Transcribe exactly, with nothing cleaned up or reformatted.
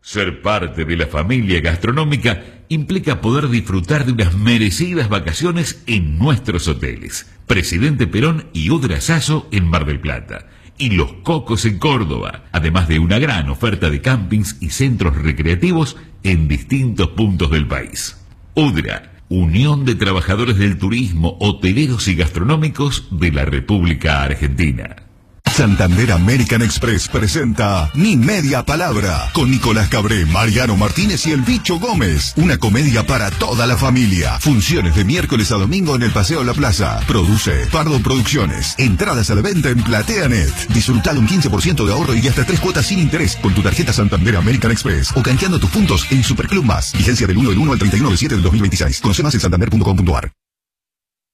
Ser parte de la familia gastronómica implica poder disfrutar de unas merecidas vacaciones en nuestros hoteles. Presidente Perón y Udra Sasso en Mar del Plata. Y Los Cocos en Córdoba, además de una gran oferta de campings y centros recreativos en distintos puntos del país. Udra, Unión de Trabajadores del Turismo, Hoteleros y Gastronómicos de la República Argentina. Santander American Express presenta Mi Media Palabra con Nicolás Cabré, Mariano Martínez y el Bicho Gómez. Una comedia para toda la familia. Funciones de miércoles a domingo en el Paseo La Plaza. Produce Pardo Producciones. Entradas a la venta en PlateaNet. Disfruta de un quince por ciento de ahorro y hasta tres cuotas sin interés con tu tarjeta Santander American Express o canjeando tus puntos en Superclub Más. Vigencia del uno del uno al treinta y uno del siete del dos mil veintiséis. Conoce más en santander punto com punto ar.